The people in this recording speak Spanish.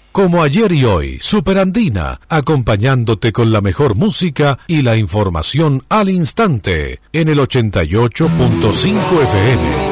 Como ayer y hoy, Superandina, acompañándote con la mejor música y la información al instante, en el 88.5 FM.